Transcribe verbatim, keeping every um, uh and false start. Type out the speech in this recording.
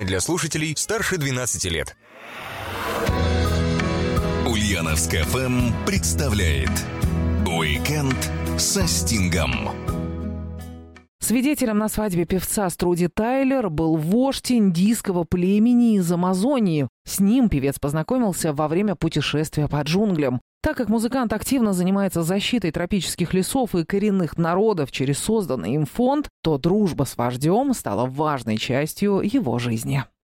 Для слушателей старше двенадцати лет. Ульяновск эф эм представляет «Уикенд со Стингом». Свидетелем на свадьбе певца Струди Тайлер был вождь индийского племени из Амазонии. С ним певец познакомился во время путешествия по джунглям. Так как музыкант активно занимается защитой тропических лесов и коренных народов через созданный им фонд, то дружба с вождем стала важной частью его жизни.